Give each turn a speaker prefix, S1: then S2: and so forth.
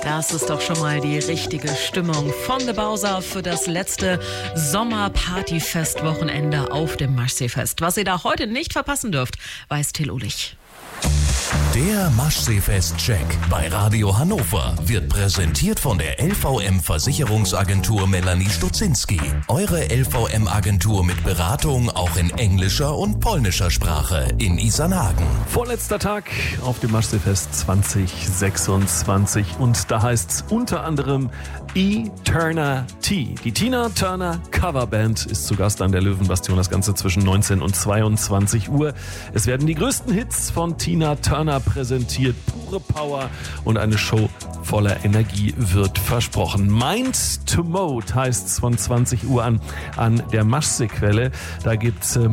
S1: Das ist doch schon mal die richtige Stimmung von The Bowser für das letzte Sommerpartyfest-Wochenende auf dem Maschseefest. Was ihr da heute nicht verpassen dürft, weiß Till Ulich.
S2: Der Maschseefest-Check bei Radio Hannover wird präsentiert von der LVM Versicherungsagentur Melanie Stutzinski. Eure LVM-Agentur mit Beratung auch in englischer und polnischer Sprache in Isernhagen.
S3: Vorletzter Tag auf dem Maschseefest 2026 und da heißt's unter anderem E-Turner-T. Die Tina Turner Coverband ist zu Gast an der Löwenbastion, das Ganze zwischen 19 und 22 Uhr. Es werden die größten Hits von Tina Turner präsentiert, pure Power und eine Show voller Energie wird versprochen. Mind to Mode heißt's von 20 Uhr an der Maschseequelle. Da gibt's